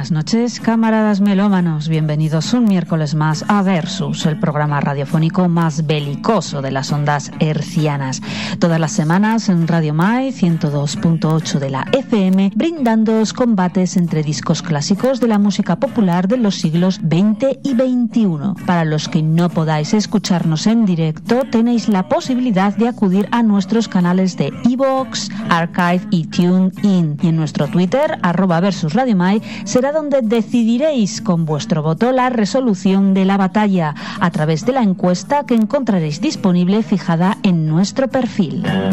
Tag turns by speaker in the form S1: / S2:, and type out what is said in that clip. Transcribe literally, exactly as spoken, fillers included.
S1: buenas noches, camaradas melómanos. Bienvenidos un miércoles más a Versus, el programa radiofónico más belicoso de las ondas hercianas. Todas las semanas en Radio Mai ciento dos punto ocho de la F M, brindándoos combates entre discos clásicos de la música popular de los siglos veinte y veintiuno. Para los que no podáis escucharnos en directo, tenéis la posibilidad de acudir a nuestros canales de iVoox, Archive y TuneIn. Y en nuestro Twitter, arroba Versus Radio Mai, será donde decidiréis con vuestro voto la resolución de la batalla a través de la encuesta que encontraréis disponible fijada en nuestro perfil.